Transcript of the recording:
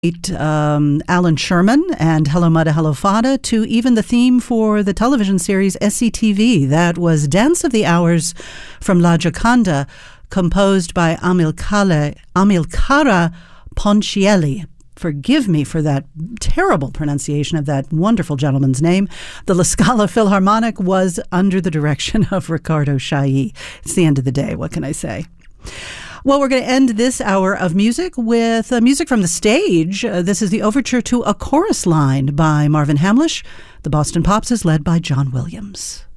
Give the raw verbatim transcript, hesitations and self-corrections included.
Um, Alan Sherman and Hello Mudda Hello Fada, to even the theme for the television series S C T V. That was Dance of the Hours from La Gioconda, composed by Amilcare, Amilcara Ponchielli. Forgive me for that terrible pronunciation of that wonderful gentleman's name. The La Scala Philharmonic was under the direction of Riccardo Chailly. It's the end of the day. What can I say? Well, we're going to end this hour of music with uh, music from the stage. Uh, this is the overture to A Chorus Line by Marvin Hamlisch. The Boston Pops is led by John Williams.